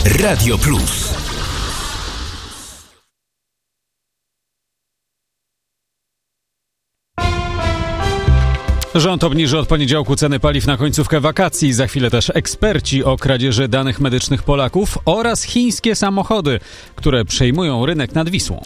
Radio Plus. Rząd obniży od poniedziałku ceny paliw na końcówkę wakacji. Za chwilę też eksperci o kradzieży danych medycznych Polaków oraz chińskie samochody, które przejmują rynek nad Wisłą.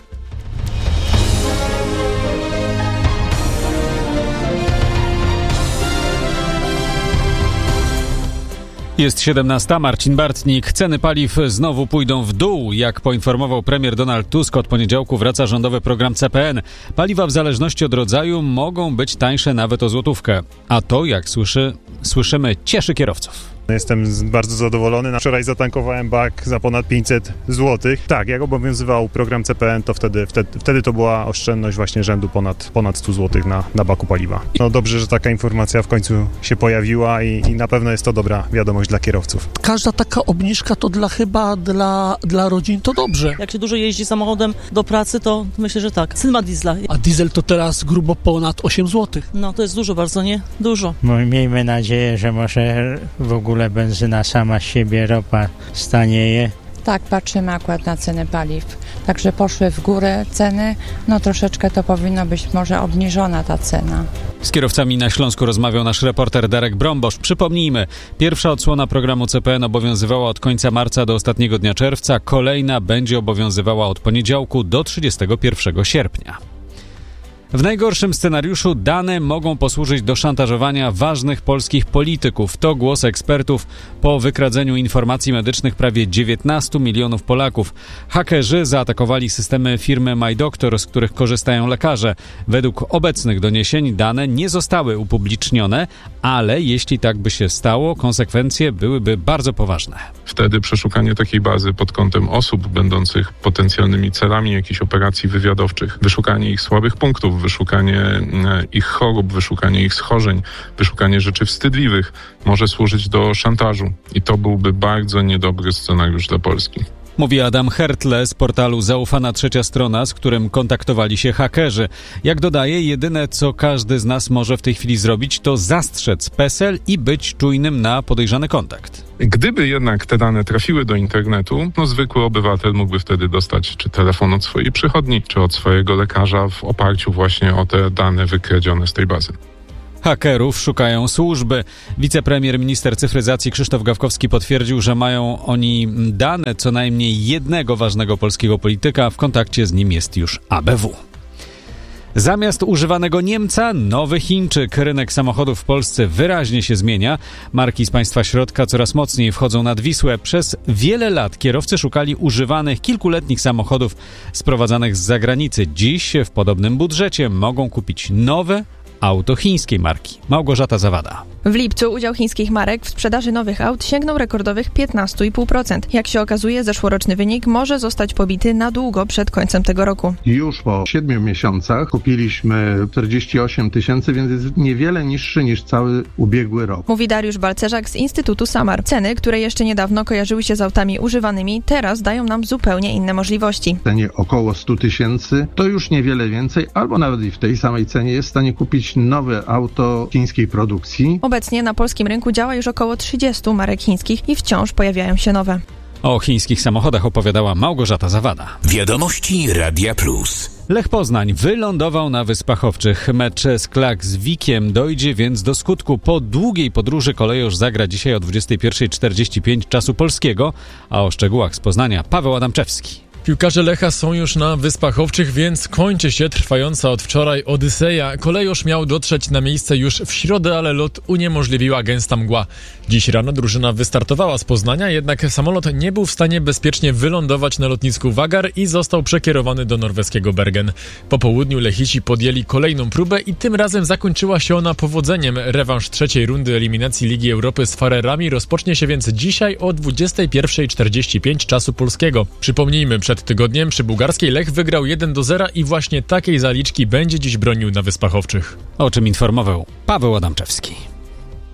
Jest 17. Marcin Bartnik. Ceny paliw znowu pójdą w dół. Jak poinformował premier Donald Tusk, od poniedziałku wraca rządowy program CPN. Paliwa w zależności od rodzaju mogą być tańsze nawet o złotówkę. A to, jak słyszymy, cieszy kierowców. Jestem bardzo zadowolony. Wczoraj zatankowałem bak za ponad 500 zł. Tak, jak obowiązywał program CPN, to wtedy to była oszczędność właśnie rzędu ponad 100 zł na baku paliwa. No dobrze, że taka informacja w końcu się pojawiła i na pewno jest to dobra wiadomość dla kierowców. Każda taka obniżka to dla rodzin to dobrze. Jak się dużo jeździ samochodem do pracy, to myślę, że tak. Syn ma diesla. A diesel to teraz grubo ponad 8 zł. No to jest dużo bardzo, nie? Dużo. No, miejmy nadzieję, że może w ogóle benzyna sama z siebie, ropa stanieje. Tak, patrzymy akurat na ceny paliw. Także poszły w górę ceny, no troszeczkę to powinno być może obniżona ta cena. Z kierowcami na Śląsku rozmawiał nasz reporter Darek Brombosz. Przypomnijmy, pierwsza odsłona programu CPN obowiązywała od końca marca do ostatniego dnia czerwca, kolejna będzie obowiązywała od poniedziałku do 31 sierpnia. W najgorszym scenariuszu dane mogą posłużyć do szantażowania ważnych polskich polityków. To głos ekspertów po wykradzeniu informacji medycznych prawie 19 milionów Polaków. Hakerzy zaatakowali systemy firmy MyDoctor, z których korzystają lekarze. Według obecnych doniesień dane nie zostały upublicznione, ale jeśli tak by się stało, konsekwencje byłyby bardzo poważne. Wtedy przeszukanie takiej bazy pod kątem osób będących potencjalnymi celami jakichś operacji wywiadowczych, wyszukanie ich słabych punktów, wyszukanie ich chorób, wyszukanie ich schorzeń, wyszukanie rzeczy wstydliwych może służyć do szantażu. I to byłby bardzo niedobry scenariusz dla Polski. Mówi Adam Hertle z portalu Zaufana Trzecia Strona, z którym kontaktowali się hakerzy. Jak dodaje, jedyne co każdy z nas może w tej chwili zrobić, to zastrzec PESEL i być czujnym na podejrzany kontakt. Gdyby jednak te dane trafiły do internetu, zwykły obywatel mógłby wtedy dostać czy telefon od swojej przychodni, czy od swojego lekarza w oparciu właśnie o te dane wykradzione z tej bazy. Hakerów szukają służby. Wicepremier, minister cyfryzacji Krzysztof Gawkowski potwierdził, że mają oni dane co najmniej jednego ważnego polskiego polityka. W kontakcie z nim jest już ABW. Zamiast używanego Niemca, nowy Chińczyk. Rynek samochodów w Polsce wyraźnie się zmienia. Marki z państwa środka coraz mocniej wchodzą nad Wisłę. Przez wiele lat kierowcy szukali używanych kilkuletnich samochodów sprowadzanych z zagranicy. Dziś w podobnym budżecie mogą kupić nowe auto chińskiej marki. Małgorzata Zawada. W lipcu udział chińskich marek w sprzedaży nowych aut sięgnął rekordowych 15,5%. Jak się okazuje, zeszłoroczny wynik może zostać pobity na długo przed końcem tego roku. Już po 7 miesiącach kupiliśmy 48 000, więc jest niewiele niższy niż cały ubiegły rok. Mówi Dariusz Balcerzak z Instytutu Samar. Ceny, które jeszcze niedawno kojarzyły się z autami używanymi, teraz dają nam zupełnie inne możliwości. W cenie około 100 000 to już niewiele więcej, albo nawet i w tej samej cenie jest w stanie kupić nowe auto chińskiej produkcji. Obecnie na polskim rynku działa już około 30 marek chińskich i wciąż pojawiają się nowe. O chińskich samochodach opowiadała Małgorzata Zawada. Wiadomości Radia Plus. Lech Poznań wylądował na Wyspach Owczych. Mecz z Klaksvikiem dojdzie więc do skutku. Po długiej podróży kolejorz zagra dzisiaj o 21:45 czasu polskiego, a o szczegółach z Poznania Paweł Adamczewski. Piłkarze Lecha są już na Wyspach Owczych, więc kończy się trwająca od wczoraj odyseja. Kolejorz miał dotrzeć na miejsce już w środę, ale lot uniemożliwiła gęsta mgła. Dziś rano drużyna wystartowała z Poznania, jednak samolot nie był w stanie bezpiecznie wylądować na lotnisku Wagar i został przekierowany do norweskiego Bergen. Po południu Lechici podjęli kolejną próbę i tym razem zakończyła się ona powodzeniem. Rewanż trzeciej rundy eliminacji Ligi Europy z Farerami rozpocznie się więc dzisiaj o 21:45 czasu polskiego. Przypomnijmy, przed tygodniem przy bułgarskiej Lech wygrał 1-0 i właśnie takiej zaliczki będzie dziś bronił na Wyspach Owczych. O czym informował Paweł Adamczewski.